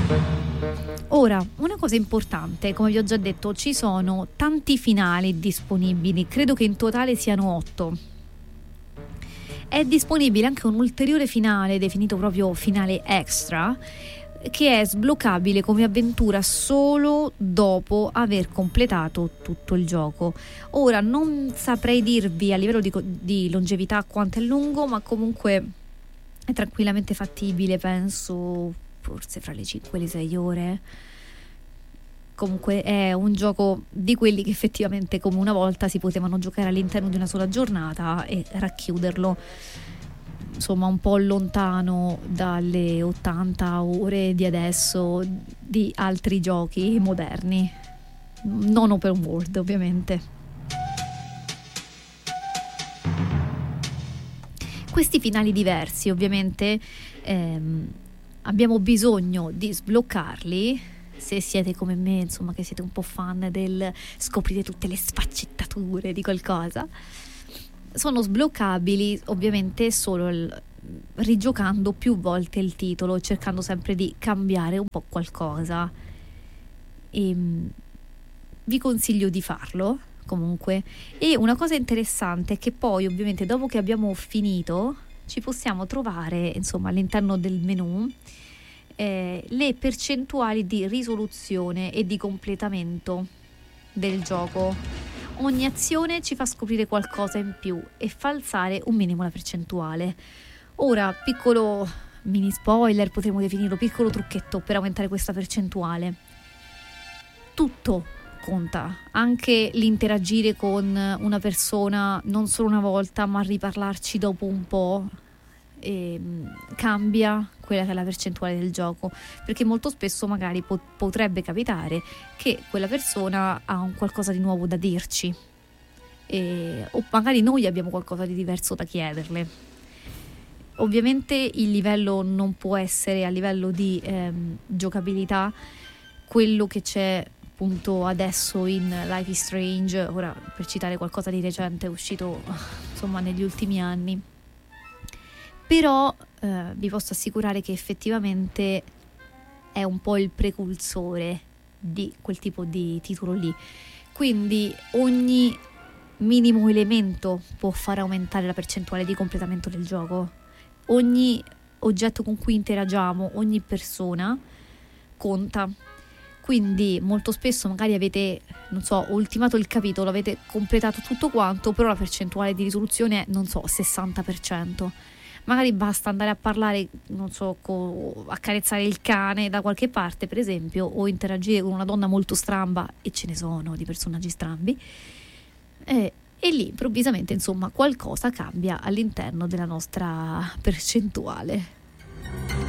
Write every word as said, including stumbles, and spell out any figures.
Ora, una cosa importante, come vi ho già detto, ci sono tanti finali disponibili, credo che in totale siano otto. È disponibile anche un ulteriore finale, definito proprio finale extra, che è sbloccabile come avventura solo dopo aver completato tutto il gioco. Ora, non saprei dirvi a livello di, di longevità quanto è lungo, ma comunque è tranquillamente fattibile, penso forse fra le cinque e le sei ore. Comunque è un gioco di quelli che effettivamente, come una volta, si potevano giocare all'interno di una sola giornata e racchiuderlo, insomma, un po' lontano dalle ottanta ore di adesso di altri giochi moderni, non open world ovviamente. Questi finali diversi ovviamente ehm, abbiamo bisogno di sbloccarli. Se siete come me, insomma, che siete un po' fan del scoprire tutte le sfaccettature di qualcosa, sono sbloccabili ovviamente solo il, rigiocando più volte il titolo, cercando sempre di cambiare un po' qualcosa. E vi consiglio di farlo comunque. E una cosa interessante è che poi ovviamente dopo che abbiamo finito ci possiamo trovare, insomma, all'interno del menu Eh, le percentuali di risoluzione e di completamento del gioco. Ogni azione ci fa scoprire qualcosa in più e fa alzare un minimo la percentuale. Ora, piccolo mini spoiler, potremmo definirlo piccolo trucchetto per aumentare questa percentuale. Tutto conta, anche l'interagire con una persona non solo una volta, ma riparlarci dopo un po'. E cambia quella che è la percentuale del gioco, perché molto spesso magari po- potrebbe capitare che quella persona ha un qualcosa di nuovo da dirci e, o magari noi abbiamo qualcosa di diverso da chiederle. Ovviamente il livello non può essere a livello di ehm, giocabilità quello che c'è appunto adesso in Life is Strange, ora per citare qualcosa di recente uscito insomma negli ultimi anni. Però eh, vi posso assicurare che effettivamente è un po' il precursore di quel tipo di titolo lì. Quindi ogni minimo elemento può far aumentare la percentuale di completamento del gioco. Ogni oggetto con cui interagiamo, ogni persona conta. Quindi molto spesso magari avete, non so, ultimato il capitolo, avete completato tutto quanto, però la percentuale di risoluzione è, non so, sessanta per cento. Magari basta andare a parlare, non so, co- accarezzare il cane da qualche parte, per esempio, o interagire con una donna molto stramba, e ce ne sono di personaggi strambi, e, e lì improvvisamente, insomma, qualcosa cambia all'interno della nostra percentuale.